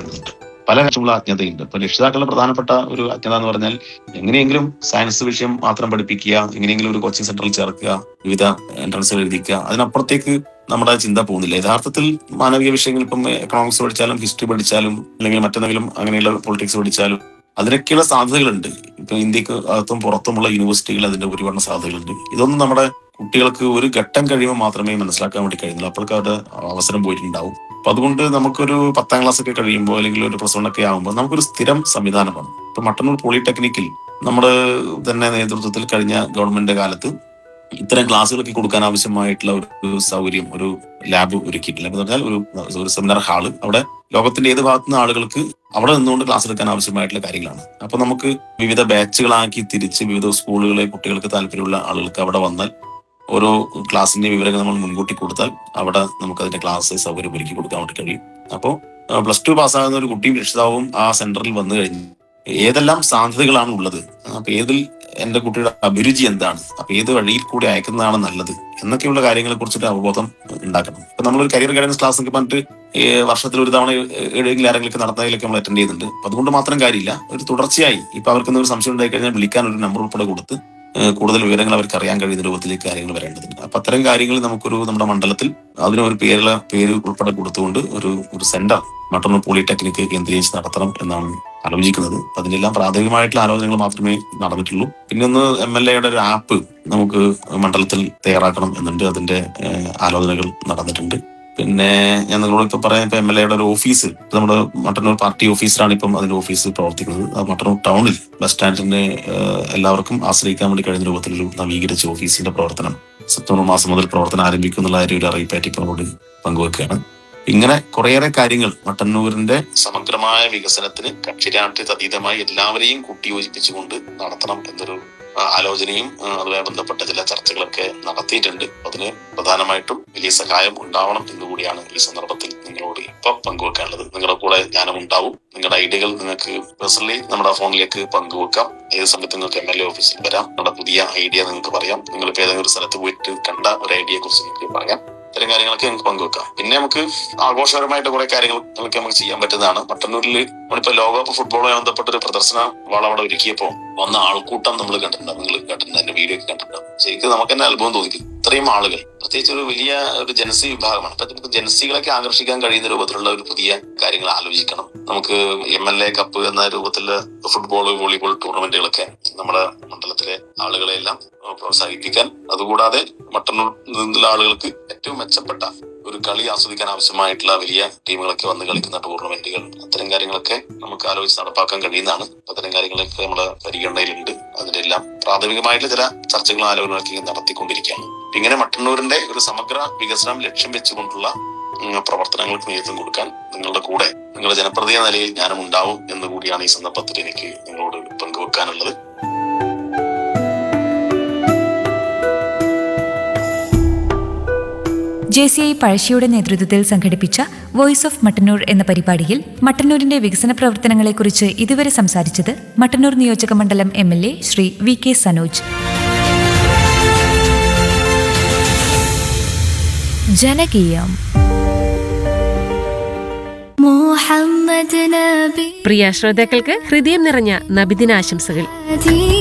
മനസ്സിലാക്കേണ്ടതുണ്ട്. പല കാര്യമുള്ള അജ്ഞതയുണ്ട്. ഇപ്പൊ രക്ഷിതാക്കളുടെ പ്രധാനപ്പെട്ട ഒരു അജ്ഞത എന്ന് പറഞ്ഞാൽ എങ്ങനെയെങ്കിലും സയൻസ് വിഷയം മാത്രം പഠിപ്പിക്കുക, എങ്ങനെയെങ്കിലും ഒരു കോച്ചിങ് സെന്ററിൽ ചേർക്കുക, വിവിധ എൻട്രൻസുകൾ എഴുതിക്കുക, അതിനപ്പുറത്തേക്ക് നമ്മുടെ ചിന്ത പോകുന്നില്ല. യഥാർത്ഥത്തിൽ മാനവിക വിഷയങ്ങൾ ഇപ്പം എക്കണോമിക്സ് പഠിച്ചാലും ഹിസ്റ്ററി പഠിച്ചാലും അല്ലെങ്കിൽ മറ്റെന്തെങ്കിലും അങ്ങനെയുള്ള പൊളിറ്റിക്സ് പഠിച്ചാലും അതിനൊക്കെയുള്ള സാധ്യതകളുണ്ട്. ഇപ്പൊ ഇന്ത്യക്ക് അകത്തും പുറത്തുമുള്ള യൂണിവേഴ്സിറ്റികൾ അതിന്റെ ഒരുപാട് സാധ്യതകളുണ്ട്. ഇതൊന്നും നമ്മുടെ കുട്ടികൾക്ക് ഒരു ഘട്ടം കഴിയുമ്പോൾ മാത്രമേ മനസ്സിലാക്കാൻ വേണ്ടി കഴിയുന്നുള്ളൂ. അപ്പോഴേക്കും അവരുടെ അവസരം പോയിട്ടുണ്ടാവും. അപ്പൊ അതുകൊണ്ട് നമുക്കൊരു 10ാം ക്ലാസ് ഒക്കെ കഴിയുമ്പോൾ അല്ലെങ്കിൽ ഒരു +1 ഒക്കെ ആകുമ്പോൾ നമുക്കൊരു സ്ഥിരം സംവിധാനമാണ്. ഇപ്പൊ മട്ടന്നൂർ പോളിടെക്നിക്കിൽ നമ്മുടെ തന്നെ നേതൃത്വത്തിൽ കഴിഞ്ഞ ഗവൺമെന്റ് കാലത്ത് ഇത്തരം ക്ലാസ്സുകളൊക്കെ കൊടുക്കാൻ ആവശ്യമായിട്ടുള്ള ഒരു സൗകര്യം, ഒരു ലാബ് ഒരുക്കിയിട്ടില്ല. എന്ന് പറഞ്ഞാൽ ഒരു സെമിനാർ ഹാള്, അവിടെ ലോകത്തിന്റെ ഏത് ഭാഗത്തു നിന്ന് ആളുകൾക്ക് അവിടെ നിന്നുകൊണ്ട് ക്ലാസ് എടുക്കാൻ ആവശ്യമായിട്ടുള്ള കാര്യങ്ങളാണ്. അപ്പൊ നമുക്ക് വിവിധ ബാച്ചുകളാക്കി തിരിച്ച് വിവിധ സ്കൂളുകളെ കുട്ടികൾക്ക് താല്പര്യമുള്ള ആളുകൾക്ക് അവിടെ വന്നാൽ ഓരോ ക്ലാസിന്റെ വിവരങ്ങൾ നമ്മൾ മുൻകൂട്ടി കൊടുത്താൽ അവിടെ നമുക്ക് അതിന്റെ ക്ലാസ് സൗകര്യം ഒരുക്കി കൊടുക്കാൻ വേണ്ടി കഴിയും. അപ്പോൾ +2 പാസ്സാകുന്ന ഒരു കുട്ടിയും രക്ഷിതാവും ആ സെന്ററിൽ വന്നു കഴിഞ്ഞ് ഏതെല്ലാം സാധ്യതകളാണ് ഉള്ളത്, അപ്പൊ ഏതിൽ എന്റെ കുട്ടിയുടെ അഭിരുചി എന്താണ്, അപ്പൊ ഏത് വഴിയിൽ കൂടി അയക്കുന്നതാണ് നല്ലത് എന്നൊക്കെയുള്ള കാര്യങ്ങളെ കുറിച്ചിട്ട് അവബോധം ഉണ്ടാക്കണം. ഇപ്പൊ നമ്മളൊരു കരിയർ ഗൈഡൻസ് ക്ലാസ് ഒക്കെ പറഞ്ഞിട്ട് വർഷത്തിൽ ഒരു തവണ എവിടെയെങ്കിലും ആരെങ്കിലും നടന്നതിലൊക്കെ നമ്മൾ അറ്റൻഡ് ചെയ്യുന്നുണ്ട്. അപ്പൊ അതുകൊണ്ട് മാത്രം കാര്യമില്ല, ഒരു തുടർച്ചയായി ഇപ്പൊ അവർക്ക് ഒരു സംശയം ഉണ്ടായി കഴിഞ്ഞാൽ വിളിക്കാൻ ഒരു നമ്പർ ഉൾപ്പെടെ കൊടുത്ത് കൂടുതൽ വിവരങ്ങൾ അവർക്ക് അറിയാൻ കഴിയുന്ന രൂപത്തിലേക്ക് കാര്യങ്ങൾ വരേണ്ടതുണ്ട്. അപ്പൊ അത്തരം കാര്യങ്ങൾ നമ്മുടെ മണ്ഡലത്തിൽ അതിനൊരു പേര് ഉൾപ്പെടെ കൊടുത്തുകൊണ്ട് ഒരു സെന്റർ മട്ടന്നൂർ പോളിടെക്നിക് കേന്ദ്രീകരിച്ച് നടത്തണം എന്നാണ് ആലോചിക്കുന്നത്. അതിനെല്ലാം പ്രാഥമികമായിട്ടുള്ള ആലോചനകൾ മാത്രമേ നടന്നിട്ടുള്ളൂ. പിന്നെ ഒന്ന് MLA-യുടെ ഒരു ആപ്പ് നമുക്ക് മണ്ഡലത്തിൽ തയ്യാറാക്കണം എന്നുണ്ട്. അതിന്റെ ആലോചനകൾ നടന്നിട്ടുണ്ട്. പിന്നെ ഞാൻ നിങ്ങളോട് ഇപ്പൊ പറയാം, ഇപ്പൊ MLA-യുടെ ഒരു ഓഫീസ് നമ്മുടെ മട്ടന്നൂർ പാർട്ടി ഓഫീസിലാണ് ഇപ്പം അതിന്റെ ഓഫീസ് പ്രവർത്തിക്കുന്നത്. അത് മട്ടന്നൂർ ടൗണിൽ ബസ് സ്റ്റാൻഡിന്റെ എല്ലാവർക്കും ആശ്രയിക്കാൻ വേണ്ടി കഴിയുന്ന രൂപത്തിലൊരു നവീകരിച്ച ഓഫീസിന്റെ പ്രവർത്തനം സെപ്റ്റംബർ മാസം മുതൽ പ്രവർത്തനം ആരംഭിക്കും എന്നുള്ള ഒരു അറിയിപ്പായിട്ട് ഇപ്പൊ നമ്മളോട് പങ്കുവെക്കുകയാണ്. ഇങ്ങനെ കുറേയേറെ കാര്യങ്ങൾ മട്ടന്നൂരിന്റെ സമഗ്രമായ വികസനത്തിന് കക്ഷിരാഷ്ട്രീയത്തിന് അതീതമായി എല്ലാവരെയും കൂട്ടിയോജിപ്പിച്ചുകൊണ്ട് നടത്തണം എന്നൊരു ആലോചനയും അതുമായി ബന്ധപ്പെട്ട ചില ചർച്ചകളൊക്കെ നടത്തിയിട്ടുണ്ട്. അതിന് പ്രധാനമായിട്ടും വലിയ സഹായം ഉണ്ടാവണം എന്നുകൂടിയാണ് ഈ സന്ദർഭത്തിൽ നിങ്ങളോട് ഇപ്പൊ പങ്കുവെക്കാനുള്ളത്. നിങ്ങളുടെ കൂടെ ഞാനും ഉണ്ടാവും. നിങ്ങളുടെ ഐഡിയകൾ നിങ്ങൾക്ക് പേഴ്സണലി നമ്മുടെ ഫോണിലേക്ക് പങ്കുവെക്കാം. ഏത് സമയത്ത് നിങ്ങൾക്ക് MLA ഓഫീസിൽ വരാം. നിങ്ങളുടെ പുതിയ ഐഡിയ നിങ്ങൾക്ക് പറയാം. നിങ്ങളിപ്പോ ഏതെങ്കിലും ഒരു സ്ഥലത്ത് പോയിട്ട് കണ്ട ഒരു ഐഡിയയെ കുറിച്ച് നിങ്ങൾക്ക് പറയാം. ഇത്തരം കാര്യങ്ങളൊക്കെ നമുക്ക് പങ്കുവെക്കാം. പിന്നെ നമുക്ക് ആഘോഷപരമായിട്ട് കുറെ കാര്യങ്ങൾ നമുക്ക് ചെയ്യാൻ പറ്റുന്നതാണ്. മട്ടന്നൂരിൽ നമ്മളിപ്പോ ലോകകപ്പ് ഫുട്ബോളുമായി ബന്ധപ്പെട്ട ഒരു പ്രദർശന വാൾ അവിടെ ഒരുക്കിയപ്പോ വന്ന ആൾക്കൂട്ടം നമ്മൾ കണ്ടിട്ടുണ്ടാവും. നിങ്ങൾ കണ്ടിട്ടുണ്ട്, എന്റെ വീഡിയോ ഒക്കെ കണ്ടിട്ടുണ്ടാവും. ശരിക്കും നമുക്ക് തന്നെ അത്ഭുതം തോന്നിക്കും. ഇത്രയും ആളുകൾ, പ്രത്യേകിച്ച് ഒരു വലിയ ഒരു ജനസി വിഭാഗമാണ്. അപ്പൊ നമുക്ക് ജനസികളൊക്കെ ആകർഷിക്കാൻ കഴിയുന്ന രൂപത്തിലുള്ള ഒരു പുതിയ കാര്യങ്ങൾ ആലോചിക്കണം. നമുക്ക് MLA കപ്പ് എന്ന രൂപത്തിലുള്ള ഫുട്ബോൾ, വോളിബോൾ ടൂർണമെന്റുകളൊക്കെ നമ്മുടെ മണ്ഡലത്തിലെ ആളുകളെ എല്ലാം പ്രോത്സാഹിപ്പിക്കാൻ, അതുകൂടാതെ മട്ടന്നൂർ നിന്നുള്ള ആളുകൾക്ക് ഏറ്റവും മെച്ചപ്പെട്ട ഒരു കളി ആസ്വദിക്കാൻ ആവശ്യമായിട്ടുള്ള വലിയ ടീമുകളൊക്കെ വന്ന് കളിക്കുന്ന ടൂർണമെന്റുകൾ, അത്തരം കാര്യങ്ങളൊക്കെ നമുക്ക് ആലോചിച്ച് നടപ്പാക്കാൻ കഴിയുന്നതാണ്. അത്തരം കാര്യങ്ങളൊക്കെ നമ്മുടെ പരിഗണനയിലുണ്ട്. അതിലെല്ലാം പ്രാഥമികമായിട്ടുള്ള ചില ചർച്ചകളും ആലോചനകളൊക്കെ നടത്തിക്കൊണ്ടിരിക്കുകയാണ്. ഇങ്ങനെ മട്ടന്നൂരിന്റെ ഒരു സമഗ്ര വികസനം ലക്ഷ്യം വെച്ചുകൊണ്ടുള്ള പ്രവർത്തനങ്ങൾക്ക് നേതൃത്വം കൊടുക്കാൻ നിങ്ങളുടെ കൂടെ, നിങ്ങളുടെ ജനപ്രതിനിധി എന്ന നിലയിൽ ഞാനും ഉണ്ടാവും എന്നുകൂടിയാണ് ഈ സന്ദർഭത്തിൽ എനിക്ക് നിങ്ങളോട് പങ്കുവെക്കാനുള്ളത്. JCI പഴശ്ശിയുടെ നേതൃത്വത്തിൽ സംഘടിപ്പിച്ച വോയിസ് ഓഫ് മട്ടന്നൂർ എന്ന പരിപാടിയിൽ മട്ടന്നൂരിന്റെ വികസന പ്രവർത്തനങ്ങളെക്കുറിച്ച് ഇതുവരെ സംസാരിച്ചത് മട്ടന്നൂർ നിയോജക മണ്ഡലം MLA ശ്രീ VK സനോജ്. ജനകീയം. പ്രിയ ശ്രോതാക്കൾക്ക് ഹൃദയം നിറഞ്ഞ നബിദിനാശംസകൾ.